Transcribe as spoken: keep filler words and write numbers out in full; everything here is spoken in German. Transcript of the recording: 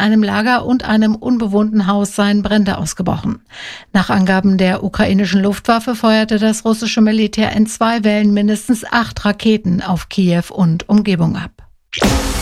einem Lager und einem unbewohnten Haus seien Brände ausgebrochen. Nach Angaben der ukrainischen Luftwaffe feuerte das russische Militär in zwei Wellen mindestens acht Raketen auf Kiew und Umgebung ab.